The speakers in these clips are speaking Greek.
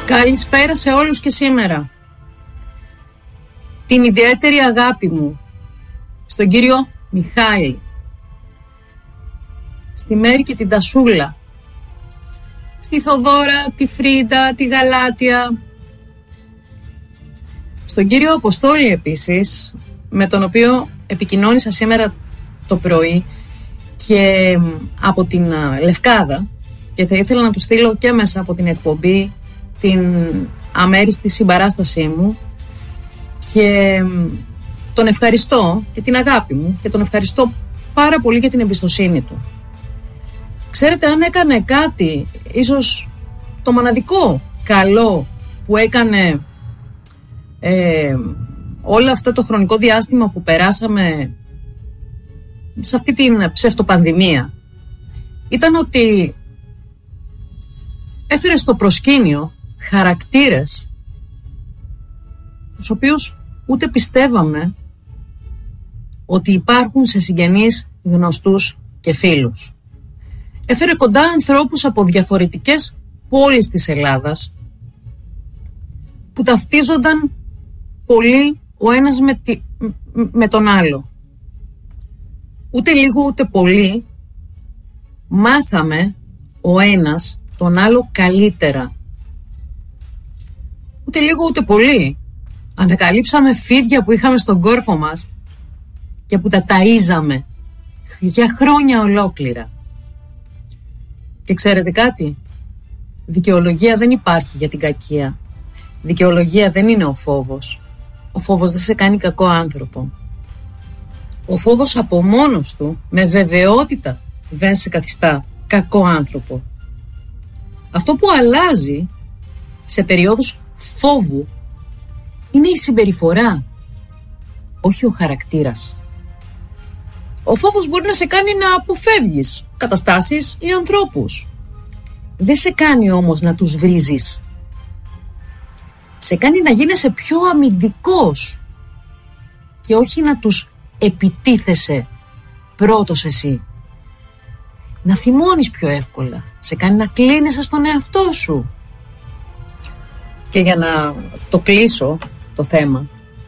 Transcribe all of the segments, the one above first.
Καλησπέρα σε όλους και σήμερα. Την ιδιαίτερη αγάπη μου στον κύριο Μιχάλη, στη Μέρη και την Τασούλα, στη Θοδώρα, τη Φρίντα, τη Γαλάτια, στον κύριο Αποστόλη επίσης, με τον οποίο επικοινώνησα σήμερα το πρωί και από την Λευκάδα, και θα ήθελα να του στείλω και μέσα από την εκπομπή την αμέριστη συμπαράστασή μου και τον ευχαριστώ και την αγάπη μου και τον ευχαριστώ πάρα πολύ για την εμπιστοσύνη του. Ξέρετε, αν έκανε κάτι, ίσως το μοναδικό καλό που έκανε όλο αυτό το χρονικό διάστημα που περάσαμε σε αυτή την ψευτοπανδημία, ήταν ότι έφερε στο προσκήνιο χαρακτήρες τους οποίους ούτε πιστεύαμε ότι υπάρχουν σε συγγενείς, γνωστούς και φίλους. Έφερε κοντά ανθρώπους από διαφορετικές πόλεις της Ελλάδας που ταυτίζονταν πολύ ο ένας με τον άλλο. Ούτε λίγο ούτε πολύ μάθαμε ο ένας τον άλλο καλύτερα. Ούτε λίγο ούτε πολύ ανακαλύψαμε φίδια που είχαμε στον κόρφο μας και που τα ταΐζαμε για χρόνια ολόκληρα. Και ξέρετε κάτι? Δικαιολογία δεν υπάρχει για την κακία. Δικαιολογία δεν είναι ο φόβος. Ο φόβος δεν σε κάνει κακό άνθρωπο. Ο φόβος από μόνος του, με βεβαιότητα, δεν σε καθιστά κακό άνθρωπο. Αυτό που αλλάζει σε περίοδους φόβου είναι η συμπεριφορά, όχι ο χαρακτήρας. Ο φόβος μπορεί να σε κάνει να αποφεύγεις καταστάσεις ή ανθρώπους. Δεν σε κάνει όμως να τους βρίζεις. Σε κάνει να γίνεσαι πιο αμυντικός και όχι να τους επιτίθεσαι πρώτος εσύ. Να θυμώνεις πιο εύκολα. Σε κάνει να κλείνεσαι στον εαυτό σου. Και για να το κλείσω το θέμα,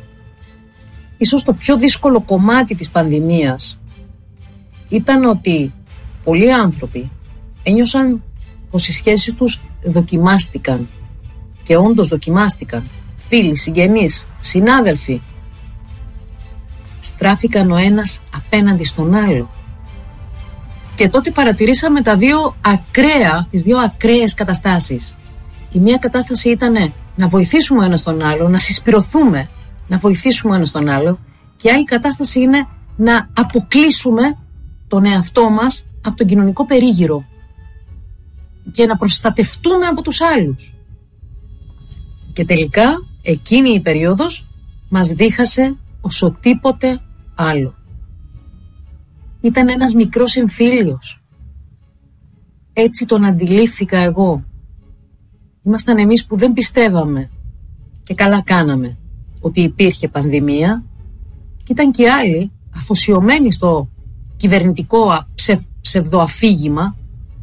ίσως το πιο δύσκολο κομμάτι της πανδημίας ήταν ότι πολλοί άνθρωποι ένιωσαν πως οι σχέσεις τους δοκιμάστηκαν. Και όντως δοκιμάστηκαν. Φίλοι, συγγενείς, συνάδελφοι στράφηκαν ο ένας απέναντι στον άλλο. Και τότε παρατηρήσαμε τις δύο ακραίες καταστάσεις. Η μία κατάσταση ήταν να βοηθήσουμε ο ένας τον άλλο, να συσπηρωθούμε, να βοηθήσουμε ο ένας τον άλλο, και η άλλη κατάσταση είναι να αποκλείσουμε τον εαυτό μας από τον κοινωνικό περίγυρο και να προστατευτούμε από τους άλλους. Και τελικά εκείνη η περίοδος μας δίχασε όσο τίποτε άλλο. Ήταν ένας μικρός εμφύλιος. Έτσι τον αντιλήφθηκα εγώ. Ήμασταν εμείς που δεν πιστεύαμε, και καλά κάναμε, ότι υπήρχε πανδημία, και ήταν και άλλοι αφοσιωμένοι στο κυβερνητικό ψευδοαφήγημα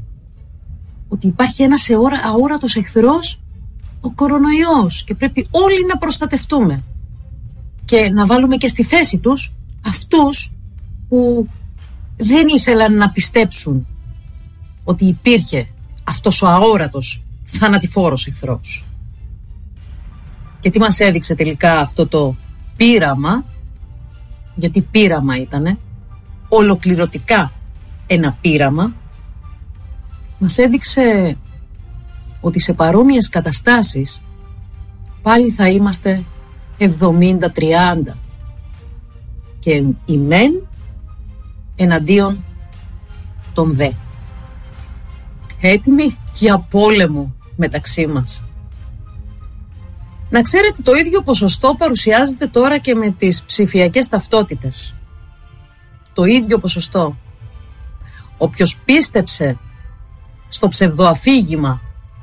ότι υπάρχει ένας αόρατος εχθρός, ο κορονοϊός, και πρέπει όλοι να προστατευτούμε και να βάλουμε και στη θέση τους αυτούς που δεν ήθελαν να πιστέψουν ότι υπήρχε αυτός ο αόρατος θανατηφόρος εχθρός. Και τι μας έδειξε τελικά αυτό το πείραμα? Γιατί πείραμα ήτανε, ολοκληρωτικά ένα πείραμα. Μας έδειξε ότι σε παρόμοιες καταστάσεις πάλι θα είμαστε 70-30 και οι μεν εναντίον των δε. Έτοιμοι για πόλεμο μεταξύ μας. Να ξέρετε, το ίδιο ποσοστό παρουσιάζεται τώρα και με τις ψηφιακές ταυτότητες. Το ίδιο ποσοστό. Όποιος πίστεψε στο ψευδοαφήγημα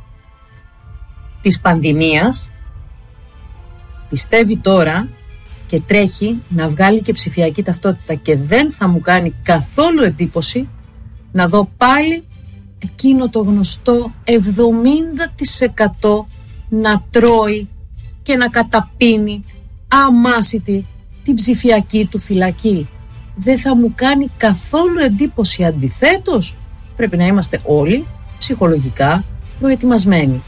της πανδημίας, πιστεύει τώρα και τρέχει να βγάλει και ψηφιακή ταυτότητα, και δεν θα μου κάνει καθόλου εντύπωση να δω πάλι εκείνο το γνωστό 70% να τρώει και να καταπίνει αμάσιτη την ψηφιακή του φυλακή. Δεν θα μου κάνει καθόλου εντύπωση. Αντιθέτως, πρέπει να είμαστε όλοι ψυχολογικά προετοιμασμένοι.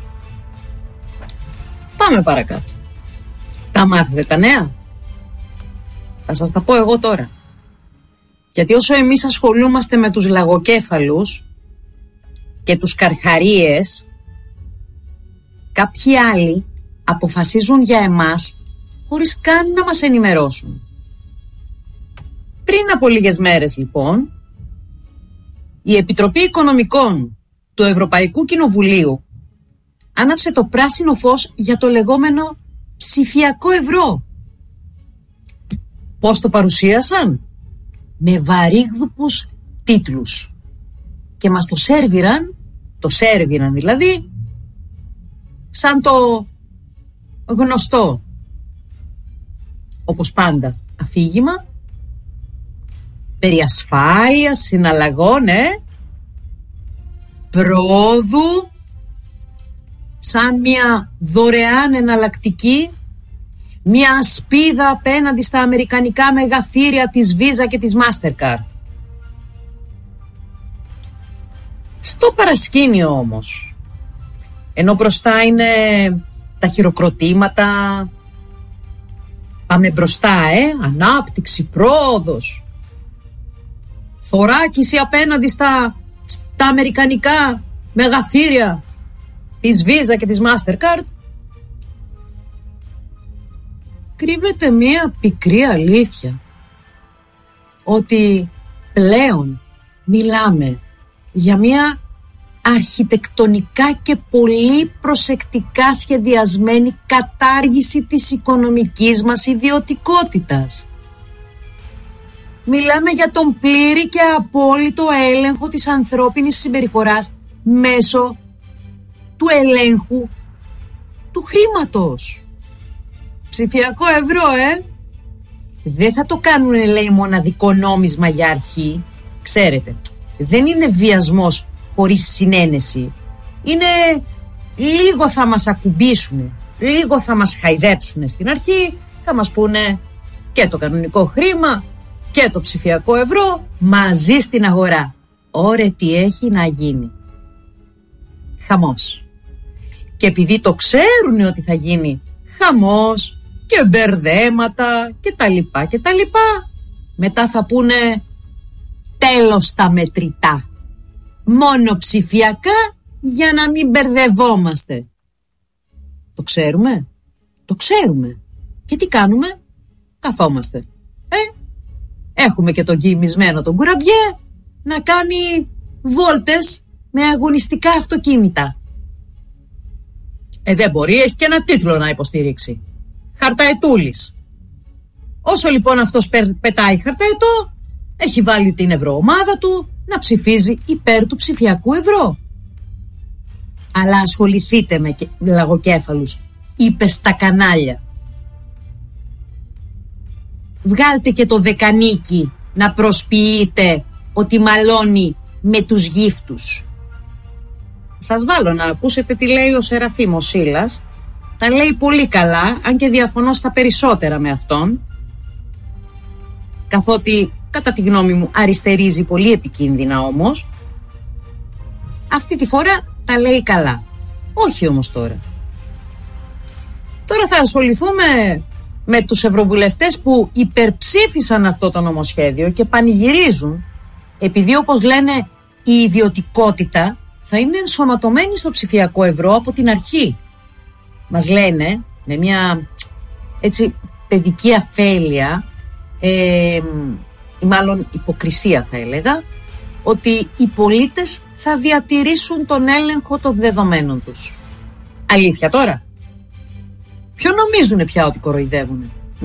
Πάμε παρακάτω. Τα μάθετε τα νέα? Θα σας τα πω εγώ τώρα. Γιατί όσο εμείς ασχολούμαστε με τους λαγοκέφαλους και τους καρχαρίες, κάποιοι άλλοι αποφασίζουν για εμάς χωρίς καν να μας ενημερώσουν. Πριν από λίγες μέρες λοιπόν, η Επιτροπή Οικονομικών του Ευρωπαϊκού Κοινοβουλίου άναψε το πράσινο φως για το λεγόμενο ψηφιακό ευρώ. Πώς το παρουσίασαν? Με βαρύγδουπους τίτλους. Και μας το σέρβιραν δηλαδή, σαν το γνωστό, όπως πάντα, αφήγημα περί ασφάλειας συναλλαγών, προόδου, σαν μια δωρεάν εναλλακτική, μια ασπίδα απέναντι στα αμερικανικά μεγαθύρια της Visa και της Mastercard. Στο παρασκήνιο όμως, ενώ μπροστά είναι τα χειροκροτήματα, πάμε μπροστά, ανάπτυξη, πρόοδος, θωράκιση απέναντι στα αμερικανικά μεγαθύρια της Visa και της Mastercard, κρύβεται μία πικρή αλήθεια, ότι πλέον μιλάμε για μία αρχιτεκτονικά και πολύ προσεκτικά σχεδιασμένη κατάργηση της οικονομικής μας ιδιωτικότητας. Μιλάμε για τον πλήρη και απόλυτο έλεγχο της ανθρώπινης συμπεριφοράς μέσω του ελέγχου του χρήματος. Ψηφιακό ευρώ, Δεν θα το κάνουν, λέει, μοναδικό νόμισμα για αρχή. Ξέρετε, δεν είναι βιασμός χωρίς συνένεση. Είναι λίγο θα μας ακουμπήσουν, λίγο θα μας χαϊδέψουν στην αρχή, θα μας πούνε και το κανονικό χρήμα και το ψηφιακό ευρώ μαζί στην αγορά. Ωρε τι έχει να γίνει. Χαμός. Και επειδή το ξέρουν ότι θα γίνει χαμός και μπερδέματα και τα λοιπά, μετά θα πούνε τέλος τα μετρητά. Μόνο ψηφιακά για να μην μπερδευόμαστε. Το ξέρουμε. Το ξέρουμε. Και τι κάνουμε? Καθόμαστε. Έχουμε και τον κοιμισμένο τον κουραμπιέ να κάνει βόλτες με αγωνιστικά αυτοκίνητα. Δεν μπορεί, έχει και ένα τίτλο να υποστηρίξει. Χαρταετούλης. Όσο λοιπόν αυτός πετάει χαρταετό, έχει βάλει την ευρωομάδα του να ψηφίζει υπέρ του ψηφιακού ευρώ. Αλλά ασχοληθείτε με λαγοκέφαλους, είπε στα κανάλια. Βγάλτε και το δεκανίκι να προσποιείτε ότι μαλώνει με τους γύφτους. Σας βάλω να ακούσετε τι λέει ο Σεραφείμ ο Σίλας. Τα λέει πολύ καλά, αν και διαφωνώ στα περισσότερα με αυτόν, καθότι κατά τη γνώμη μου αριστερίζει πολύ επικίνδυνα όμως. Αυτή τη φορά τα λέει καλά. Όχι όμως τώρα. Τώρα θα ασχοληθούμε με τους ευρωβουλευτές που υπερψήφισαν αυτό το νομοσχέδιο και πανηγυρίζουν, επειδή όπως λένε η ιδιωτικότητα θα είναι ενσωματωμένη στο ψηφιακό ευρώ από την αρχή. Μας λένε με μια έτσι παιδική αφέλεια ή μάλλον υποκρισία θα έλεγα, ότι οι πολίτες θα διατηρήσουν τον έλεγχο των δεδομένων τους. Αλήθεια τώρα? Ποιο νομίζουνε πια ότι κοροϊδεύουνε?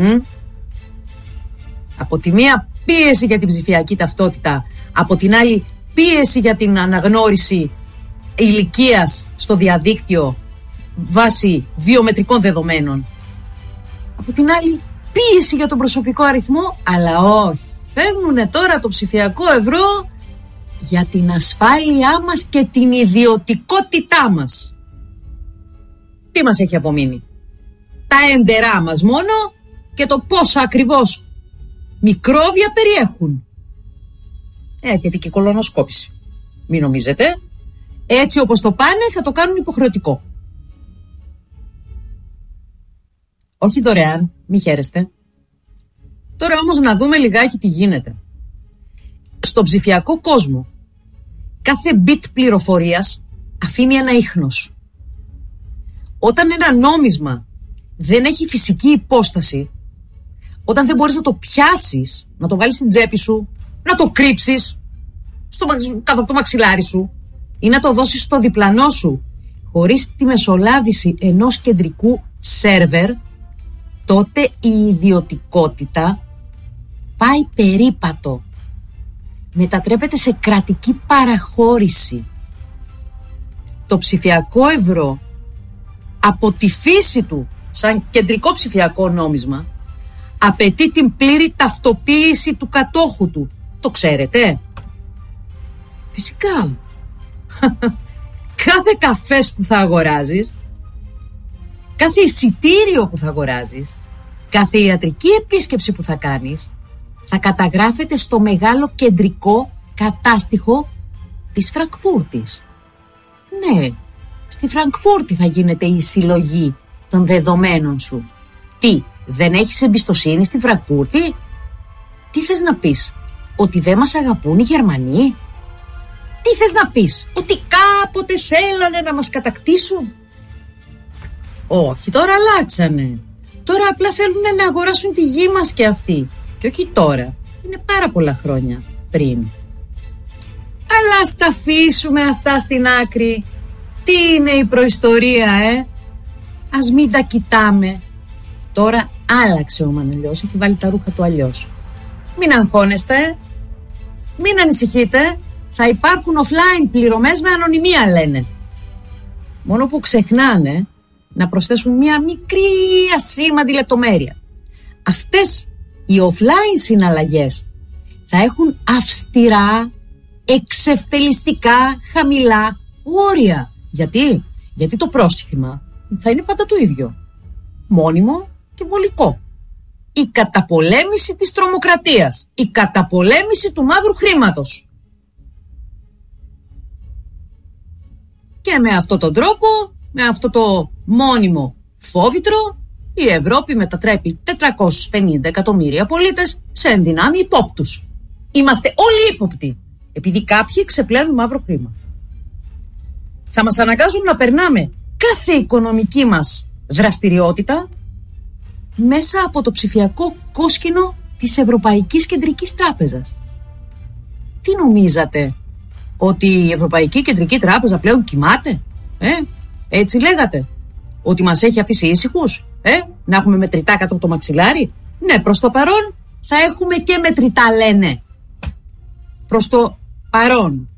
Από τη μία πίεση για την ψηφιακή ταυτότητα, από την άλλη πίεση για την αναγνώριση ηλικίας στο διαδίκτυο βάσει βιομετρικών δεδομένων. Από την άλλη πίεση για τον προσωπικό αριθμό, αλλά όχι. Φέρνουνε τώρα το ψηφιακό ευρώ για την ασφάλειά μας και την ιδιωτικότητά μας. τι μας έχει απομείνει? Τα έντερά μας μόνο και το πόσα ακριβώς μικρόβια περιέχουν. Έρχεται και κολονοσκόπηση. Μην νομίζετε. Έτσι όπως το πάνε θα το κάνουν υποχρεωτικό. Όχι δωρεάν, μη χαίρεστε. Τώρα όμως να δούμε λιγάκι τι γίνεται. Στον ψηφιακό κόσμο, κάθε bit πληροφορίας αφήνει ένα ίχνος. Όταν ένα νόμισμα δεν έχει φυσική υπόσταση, όταν δεν μπορείς να το πιάσεις, να το βάλεις στην τσέπη σου, να το κρύψεις κάτω από το μαξιλάρι σου ή να το δώσεις στο διπλανό σου χωρίς τη μεσολάβηση ενός κεντρικού σερβερ, τότε η ιδιωτικότητα πάει περίπατο. Μετατρέπεται σε κρατική παραχώρηση. Το ψηφιακό ευρώ, από τη φύση του σαν κεντρικό ψηφιακό νόμισμα, απαιτεί την πλήρη ταυτοποίηση του κατόχου του. Το ξέρετε? Φυσικά. Κάθε καφές που θα αγοράζεις, κάθε εισιτήριο που θα αγοράζεις, κάθε ιατρική επίσκεψη που θα κάνεις, θα καταγράφεται στο μεγάλο κεντρικό κατάστοιχο της Φραγκφούρτης. Ναι, στη Φραγκφούρτη θα γίνεται η συλλογή των δεδομένων σου. Τι, δεν έχεις εμπιστοσύνη στη Φραγκφούρτη? Τι θες να πεις, ότι δεν μας αγαπούν οι Γερμανοί? Τι θες να πεις, ότι κάποτε θέλανε να μας κατακτήσουν? Όχι, τώρα αλλάξανε. Τώρα απλά θέλουν να αγοράσουν τη γη μας και αυτοί. Και όχι τώρα, είναι πάρα πολλά χρόνια πριν. Αλλά ας τα αφήσουμε αυτά στην άκρη. Τι είναι η προϊστορία, Ας μην τα κοιτάμε. Τώρα άλλαξε ο Μανολιός, έχει βάλει τα ρούχα του αλλιώς. Μην αγχώνεστε, μην ανησυχείτε. Θα υπάρχουν offline πληρωμές με ανωνυμία, λένε. Μόνο που ξεχνάνε να προσθέσουν μια μικρή ασήμαντη λεπτομέρεια. Αυτές οι offline συναλλαγές θα έχουν αυστηρά, εξευτελιστικά, χαμηλά όρια. Γιατί το πρόστιχημα θα είναι πάντα το ίδιο. Μόνιμο και βολικό. Η καταπολέμηση της τρομοκρατίας. Η καταπολέμηση του μαύρου χρήματος. Και με αυτόν τον τρόπο, με αυτό το μόνιμο φόβητρο, η Ευρώπη μετατρέπει 450 εκατομμύρια πολίτες σε ενδυνάμει υπόπτους. Είμαστε όλοι ύποπτοι, επειδή κάποιοι ξεπλένουν μαύρο χρήμα. Θα μας αναγκάζουν να περνάμε κάθε οικονομική μας δραστηριότητα μέσα από το ψηφιακό κόσκινο της Ευρωπαϊκής Κεντρικής Τράπεζας. Τι νομίζατε, ότι η Ευρωπαϊκή Κεντρική Τράπεζα πλέον κοιμάται? Έτσι λέγατε? Ότι μας έχει αφήσει ήσυχους? Να έχουμε μετρητά κάτω από το μαξιλάρι? Ναι, προς το παρόν θα έχουμε και μετρητά, λένε. Προς το παρόν.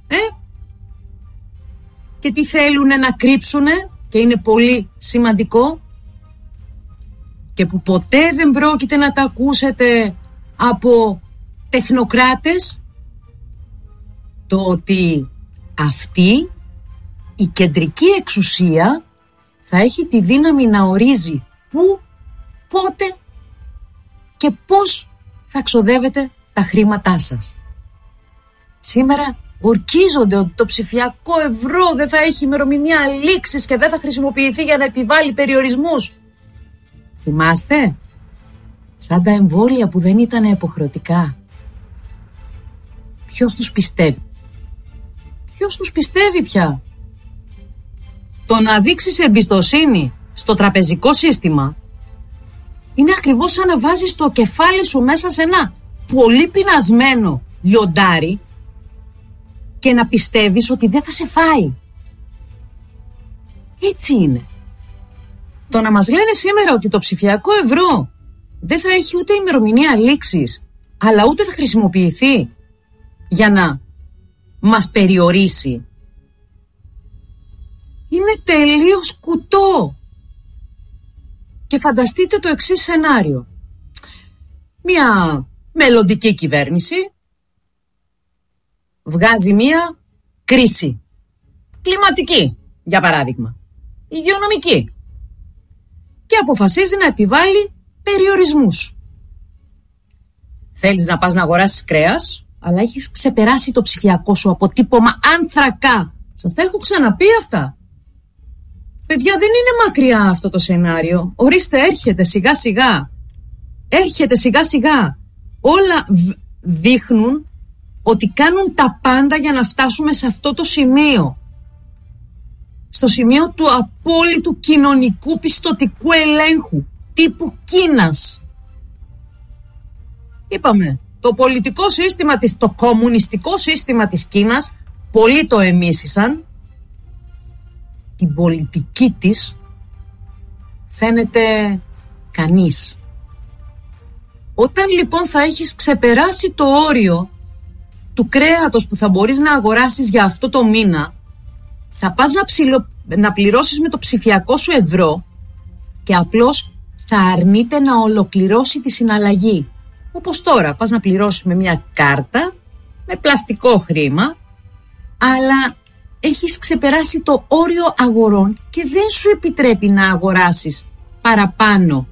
Και τι θέλουνε να κρύψουνε, και είναι πολύ σημαντικό και που ποτέ δεν πρόκειται να τα ακούσετε από τεχνοκράτες, το ότι αυτή η κεντρική εξουσία θα έχει τη δύναμη να ορίζει πού, πότε και πώς θα ξοδεύετε τα χρήματά σας. Σήμερα ορκίζονται ότι το ψηφιακό ευρώ δεν θα έχει ημερομηνία λήξης και δεν θα χρησιμοποιηθεί για να επιβάλλει περιορισμούς. Θυμάστε? Σαν τα εμβόλια που δεν ήταν υποχρεωτικά. Ποιος τους πιστεύει? Ποιος τους πιστεύει πια? Το να δείξεις εμπιστοσύνη στο τραπεζικό σύστημα είναι ακριβώς σαν να βάζεις το κεφάλι σου μέσα σε ένα πολύ πεινασμένο λιοντάρι και να πιστεύεις ότι δεν θα σε φάει. Έτσι είναι. Το να μας λένε σήμερα ότι το ψηφιακό ευρώ δεν θα έχει ούτε ημερομηνία λήξης, αλλά ούτε θα χρησιμοποιηθεί για να μας περιορίσει, είναι τελείως κουτό. Και φανταστείτε το εξής σενάριο. Μια μελλοντική κυβέρνηση βγάζει μια κρίση κλιματική, για παράδειγμα, υγειονομική, και αποφασίζει να επιβάλλει περιορισμούς. Θέλεις να πας να αγοράσεις κρέας, αλλά έχεις ξεπεράσει το ψηφιακό σου αποτύπωμα άνθρακα. Σας τα έχω ξαναπεί αυτά. Παιδιά, δεν είναι μακριά αυτό το σενάριο. Ορίστε, έρχεται σιγά σιγά. Έρχεται σιγά σιγά. Όλα δείχνουν ότι κάνουν τα πάντα για να φτάσουμε σε αυτό το σημείο. Στο σημείο του απόλυτου κοινωνικού πιστωτικού ελέγχου, τύπου Κίνας. Είπαμε, το πολιτικό σύστημα το κομμουνιστικό σύστημα της Κίνας, πολλοί το εμίσησαν. Την πολιτική της φαίνεται κανείς. Όταν λοιπόν θα έχεις ξεπεράσει το όριο του κρέατος που θα μπορείς να αγοράσεις για αυτό το μήνα, θα πας να πληρώσεις με το ψηφιακό σου ευρώ και απλώς θα αρνείται να ολοκληρώσει τη συναλλαγή. Όπως τώρα, πας να πληρώσεις με μια κάρτα, με πλαστικό χρήμα, αλλά έχεις ξεπεράσει το όριο αγορών και δεν σου επιτρέπει να αγοράσεις παραπάνω.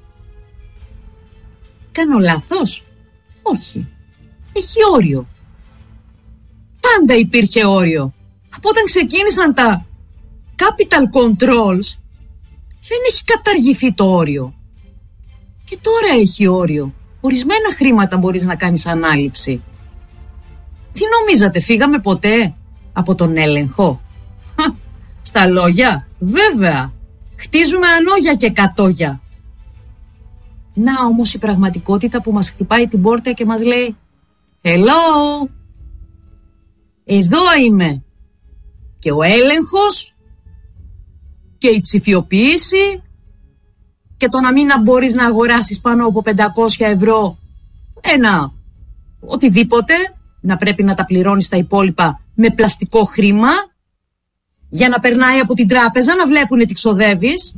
Κάνω λάθος? Όχι. Έχει όριο. Πάντα υπήρχε όριο. Από όταν ξεκίνησαν τα capital controls, δεν έχει καταργηθεί το όριο. Και τώρα έχει όριο. Ορισμένα χρήματα μπορείς να κάνεις ανάληψη. Τι νομίζατε, φύγαμε ποτέ από τον έλεγχο? Στα λόγια, βέβαια. Χτίζουμε ανώγια και κατόγια. Να όμως η πραγματικότητα που μας χτυπάει την πόρτα και μας λέει «Hello, εδώ είμαι». Και ο έλεγχος και η ψηφιοποίηση και το να μην μπορείς να αγοράσεις πάνω από 500 ευρώ ένα οτιδήποτε, να πρέπει να τα πληρώνεις τα υπόλοιπα με πλαστικό χρήμα για να περνάει από την τράπεζα, να βλέπουνε τι ξοδεύεις.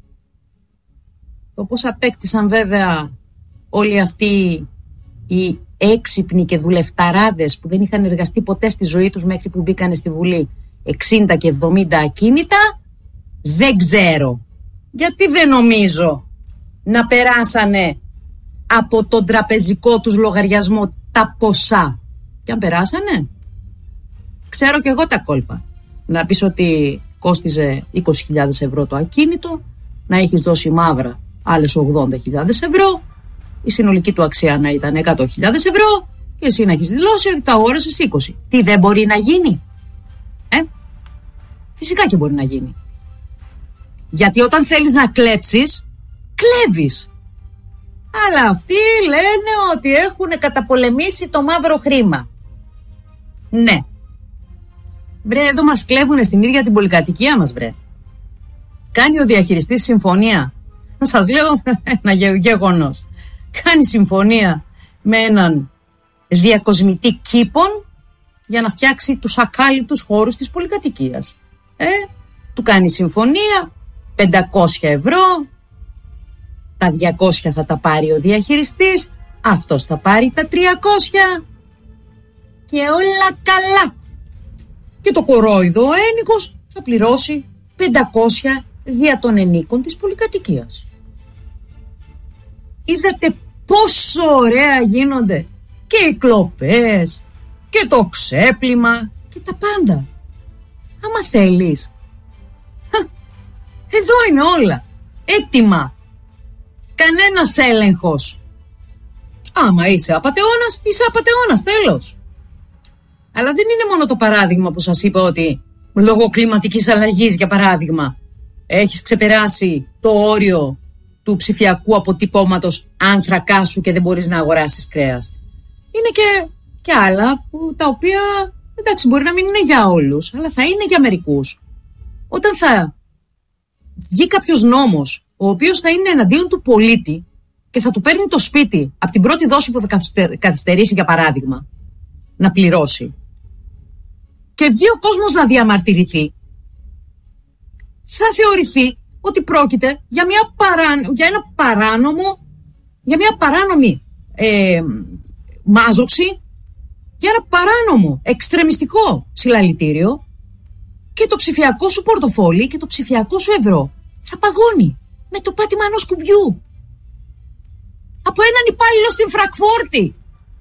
Το πώς απέκτησαν βέβαια όλοι αυτοί οι έξυπνοι και δουλευταράδες που δεν είχαν εργαστεί ποτέ στη ζωή τους μέχρι που μπήκανε στη Βουλή 60 και 70 ακίνητα, δεν ξέρω. Γιατί δεν νομίζω να περάσανε από τον τραπεζικό τους λογαριασμό τα ποσά. Και αν περάσανε, ξέρω και εγώ τα κόλπα. Να πεις ότι κόστιζε 20.000 ευρώ το ακίνητο, να έχεις δώσει μαύρα άλλες 80.000 ευρώ, η συνολική του αξία να ήταν 100.000 ευρώ και εσύ να έχεις δηλώσει ότι τα αγόρασες 20. Τι δεν μπορεί να γίνει? Φυσικά και μπορεί να γίνει. Γιατί όταν θέλεις να κλέψεις, κλέβεις. Αλλά αυτοί λένε ότι έχουν καταπολεμήσει το μαύρο χρήμα. Ναι. Βρε, εδώ μας κλέβουνε στην ίδια την πολυκατοικία μας, βρε. Κάνει ο διαχειριστής συμφωνία. Να σας λέω ένα γεγονός. Κάνει συμφωνία με έναν διακοσμητή κήπων για να φτιάξει τους ακάλυπτους χώρους της πολυκατοικίας. Του κάνει συμφωνία, 500 ευρώ, τα 200 θα τα πάρει ο διαχειριστής, αυτός θα πάρει τα 300 και όλα καλά. Και το κορόιδο ο ένοικος θα πληρώσει 500 δια των ενίκων της πολυκατοικίας. Είδατε πόσο ωραία γίνονται και οι κλοπές και το ξέπλυμα και τα πάντα. Άμα θέλεις, εδώ είναι όλα έτοιμα. Κανένας έλεγχος. Άμα είσαι απατεώνας, είσαι απατεώνας, τέλος. Αλλά δεν είναι μόνο το παράδειγμα που σας είπα ότι λόγω κλιματικής αλλαγής, για παράδειγμα, έχεις ξεπεράσει το όριο του ψηφιακού αποτυπώματος άνθρακά σου και δεν μπορείς να αγοράσεις κρέας. Είναι και άλλα που, τα οποία, εντάξει, μπορεί να μην είναι για όλους, αλλά θα είναι για μερικούς. Όταν θα βγει κάποιος νόμος, ο οποίος θα είναι εναντίον του πολίτη και θα του παίρνει το σπίτι από την πρώτη δόση που θα καθυστερήσει, για παράδειγμα, να πληρώσει, και βγει ο κόσμος να διαμαρτυρηθεί, θα θεωρηθεί ότι πρόκειται για μια παράνομη μάζοξη, για ένα παράνομο εξτρεμιστικό συλλαλητήριο, και το ψηφιακό σου πορτοφόλι και το ψηφιακό σου ευρώ θα παγώνει. με το πάτημα ενός κουμπιού. Από έναν υπάλληλο στην Φραγκφούρτη.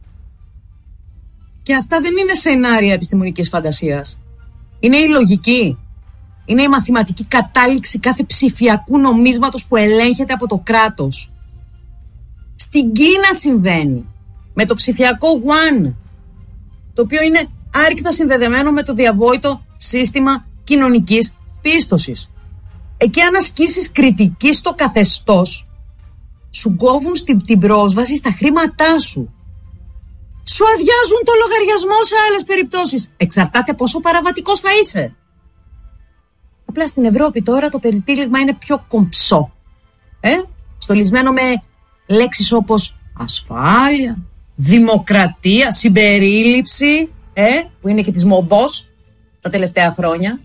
Και αυτά δεν είναι σενάρια επιστημονικής φαντασίας. Είναι η λογική. Είναι η μαθηματική κατάληξη κάθε ψηφιακού νομίσματος που ελέγχεται από το κράτος. Στην Κίνα συμβαίνει. Με το ψηφιακό Yuan, το οποίο είναι άρρηκτα συνδεδεμένο με το διαβόητο σύστημα κοινωνικής πίστοσης. Εκεί αν ασκήσεις κριτική στο καθεστώς, σου κόβουν την πρόσβαση στα χρήματά σου. Σου αδειάζουν το λογαριασμό σε άλλες περιπτώσεις. Εξαρτάται πόσο παραβατικός θα είσαι. Απλά στην Ευρώπη τώρα το περιτύλιγμα είναι πιο κομψό. Στολισμένο με λέξεις όπως ασφάλεια, δημοκρατία, συμπερίληψη, που είναι και της μοδός τα τελευταία χρόνια.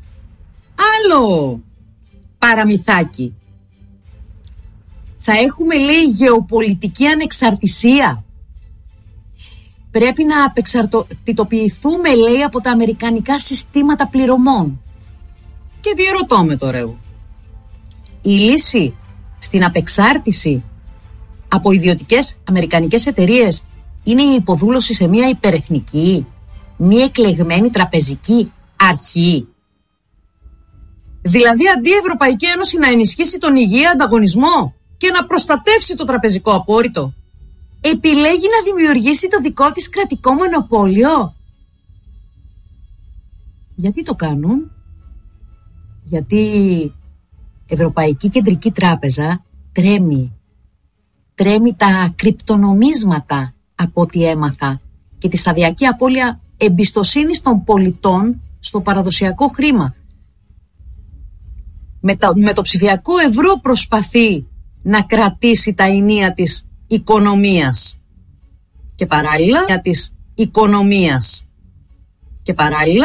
Άλλο παραμυθάκι. Θα έχουμε, λέει, γεωπολιτική ανεξαρτησία. Πρέπει να απεξαρτητοποιηθούμε, λέει, από τα αμερικανικά συστήματα πληρωμών. Και διερωτώ με τώρα εγώ. Η λύση στην απεξάρτηση από ιδιωτικές αμερικανικές εταιρείες είναι η υποδούλωση σε μια υπερεθνική, μια εκλεγμένη τραπεζική αρχή. Δηλαδή αντί η Ευρωπαϊκή Ένωση να ενισχύσει τον υγιή ανταγωνισμό και να προστατεύσει το τραπεζικό απόρριτο, επιλέγει να δημιουργήσει το δικό της κρατικό μονοπόλιο. Γιατί το κάνουν? Γιατί η Ευρωπαϊκή Κεντρική Τράπεζα τρέμει τα κρυπτονομίσματα, από ό,τι έμαθα, και τη σταδιακή απώλεια εμπιστοσύνης των πολιτών στο παραδοσιακό χρήμα. Με το ψηφιακό ευρώ προσπαθεί να κρατήσει τα ηνία της οικονομίας και παράλληλα